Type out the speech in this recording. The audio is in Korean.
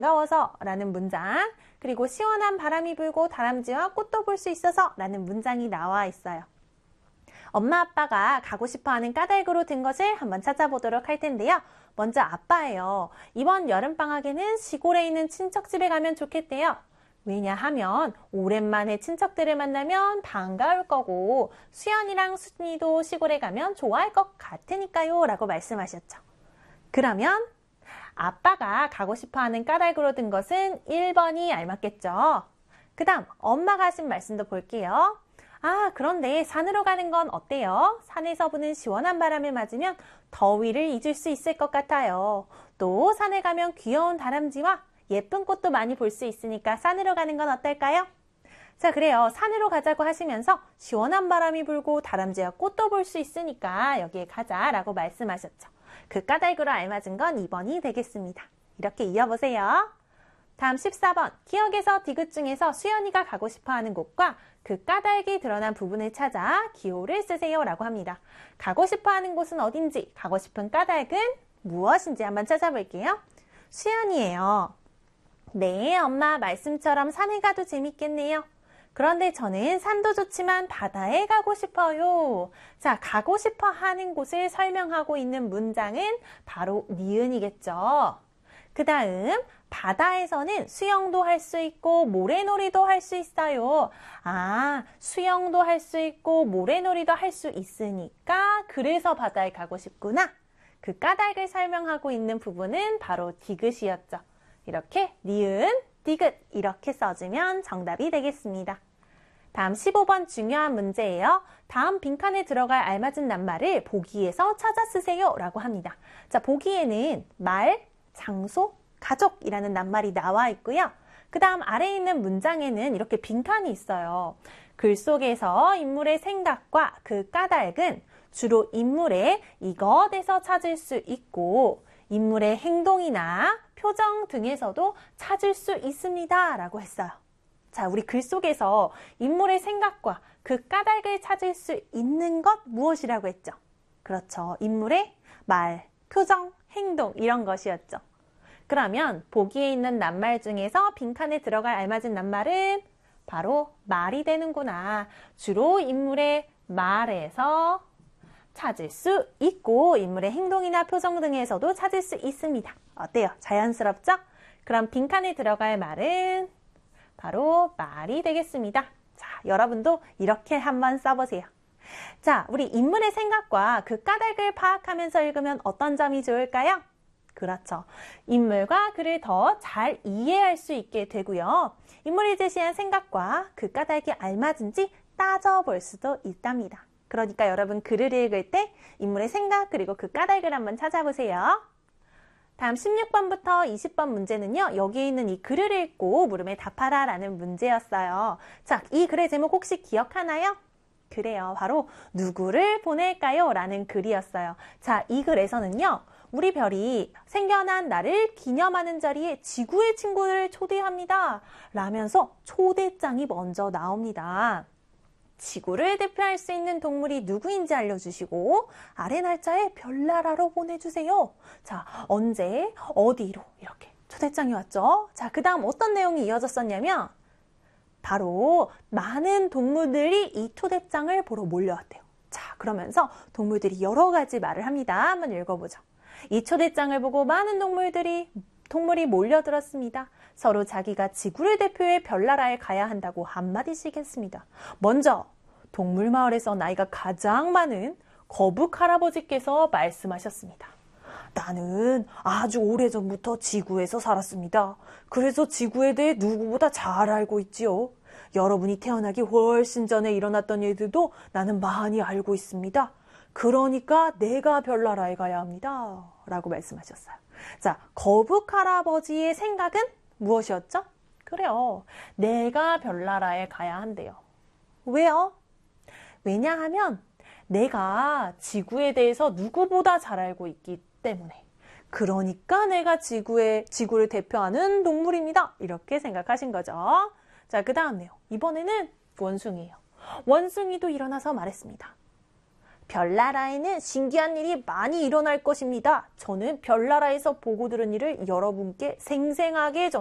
반가워서 라는 문장, 그리고 시원한 바람이 불고 다람쥐와 꽃도 볼 수 있어서 라는 문장이 나와 있어요. 엄마 아빠가 가고 싶어하는 까닭으로 든 것을 한번 찾아보도록 할 텐데요. 먼저 아빠예요. 이번 여름방학에는 시골에 있는 친척집에 가면 좋겠대요. 왜냐하면 오랜만에 친척들을 만나면 반가울 거고 수연이랑 순이도 시골에 가면 좋아할 것 같으니까요 라고 말씀하셨죠. 그러면 아빠가 가고 싶어하는 까닭으로 든 것은 1번이 알맞겠죠. 그 다음 엄마가 하신 말씀도 볼게요. 그런데 산으로 가는 건 어때요? 산에서 부는 시원한 바람을 맞으면 더위를 잊을 수 있을 것 같아요. 또 산에 가면 귀여운 다람쥐와 예쁜 꽃도 많이 볼 수 있으니까 산으로 가는 건 어떨까요? 자, 그래요. 산으로 가자고 하시면서 시원한 바람이 불고 다람쥐와 꽃도 볼 수 있으니까 여기에 가자라고 말씀하셨죠. 그 까닭으로 알맞은 건 2번이 되겠습니다. 이렇게 이어보세요. 다음 14번. 기억에서 디귿 중에서 수연이가 가고 싶어하는 곳과 그 까닭이 드러난 부분을 찾아 기호를 쓰세요 라고 합니다. 가고 싶어하는 곳은 어딘지, 가고 싶은 까닭은 무엇인지 한번 찾아볼게요. 수연이에요. 네, 엄마 말씀처럼 산에 가도 재밌겠네요. 그런데 저는 산도 좋지만 바다에 가고 싶어요. 자, 가고 싶어 하는 곳을 설명하고 있는 문장은 바로 니은이겠죠. 그 다음 바다에서는 수영도 할 수 있고 모래놀이도 할 수 있어요. 수영도 할 수 있고 모래놀이도 할 수 있으니까 그래서 바다에 가고 싶구나. 그 까닭을 설명하고 있는 부분은 바로 디귿이었죠. 이렇게 니은, 디귿 이렇게 써주면 정답이 되겠습니다. 다음 15번 중요한 문제예요. 다음 빈칸에 들어갈 알맞은 낱말을 보기에서 찾아 쓰세요 라고 합니다. 자, 보기에는 말, 장소, 가족이라는 낱말이 나와 있고요. 그 다음 아래에 있는 문장에는 이렇게 빈칸이 있어요. 글 속에서 인물의 생각과 그 까닭은 주로 인물의 이것에서 찾을 수 있고 인물의 행동이나 표정 등에서도 찾을 수 있습니다 라고 했어요. 자, 우리 글 속에서 인물의 생각과 그 까닭을 찾을 수 있는 것 무엇이라고 했죠? 그렇죠. 인물의 말, 표정, 행동 이런 것이었죠. 그러면 보기에 있는 낱말 중에서 빈칸에 들어갈 알맞은 낱말은 바로 말이 되는구나. 주로 인물의 말에서 찾을 수 있고 인물의 행동이나 표정 등에서도 찾을 수 있습니다. 어때요? 자연스럽죠? 그럼 빈칸에 들어갈 말은 바로 말이 되겠습니다. 자, 여러분도 이렇게 한번 써보세요. 자, 우리 인물의 생각과 그 까닭을 파악하면서 읽으면 어떤 점이 좋을까요? 그렇죠. 인물과 글을 더 잘 이해할 수 있게 되고요. 인물이 제시한 생각과 그 까닭이 알맞은지 따져볼 수도 있답니다. 그러니까 여러분 글을 읽을 때 인물의 생각 그리고 그 까닭을 한번 찾아보세요. 다음 16번부터 20번 문제는요. 여기 있는 이 글을 읽고 물음에 답하라 라는 문제였어요. 자, 이 글의 제목 혹시 기억하나요? 그래요. 바로 누구를 보낼까요? 라는 글이었어요. 자, 이 글에서는요. 우리 별이 생겨난 날을 기념하는 자리에 지구의 친구를 초대합니다. 라면서 초대장이 먼저 나옵니다. 지구를 대표할 수 있는 동물이 누구인지 알려주시고 아래 날짜에 별나라로 보내주세요. 자, 언제, 어디로 이렇게 초대장이 왔죠. 자, 그 다음 어떤 내용이 이어졌었냐면 바로 많은 동물들이 이 초대장을 보러 몰려왔대요. 자, 그러면서 동물들이 여러 가지 말을 합니다. 한번 읽어보죠. 이 초대장을 보고 많은 동물이 몰려들었습니다. 서로 자기가 지구를 대표해 별나라에 가야 한다고 한마디씩 했습니다. 먼저 동물마을에서 나이가 가장 많은 거북 할아버지께서 말씀하셨습니다. 나는 아주 오래전부터 지구에서 살았습니다. 그래서 지구에 대해 누구보다 잘 알고 있지요. 여러분이 태어나기 훨씬 전에 일어났던 일들도 나는 많이 알고 있습니다. 그러니까 내가 별나라에 가야 합니다. 라고 말씀하셨어요. 자, 거북 할아버지의 생각은 무엇이었죠? 그래요. 내가 별나라에 가야 한대요. 왜요? 왜냐하면 내가 지구에 대해서 누구보다 잘 알고 있기 때문에. 그러니까 내가 지구를 대표하는 동물입니다. 이렇게 생각하신 거죠. 자, 그 다음 내용. 이번에는 원숭이에요. 원숭이도 일어나서 말했습니다. 별나라에는 신기한 일이 많이 일어날 것입니다. 저는 별나라에서 보고 들은 일을 여러분께 생생하게